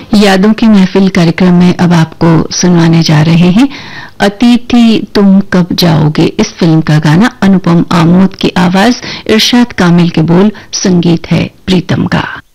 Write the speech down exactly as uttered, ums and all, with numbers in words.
यादों की महफिल कार्यक्रम में अब आपको सुनवाने जा रहे हैं अतिथि तुम कब जाओगे। इस फिल्म का गाना अनुपम आमोद की आवाज, इरशाद कामिल के बोल, संगीत है प्रीतम का।